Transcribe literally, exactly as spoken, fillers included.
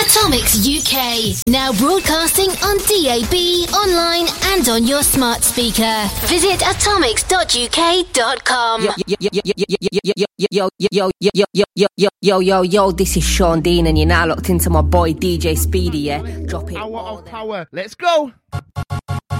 Atomics U K, now broadcasting on D A B, online and on your smart speaker. Visit atomics dot u k dot com. Yo, yo, yo, yo, yo, yo, yo, yo, yo, yo, yo, yo, this is Sean Dean and you're now locked into my boy D J Speedy, yeah? Drop it. Hour of power, let's go!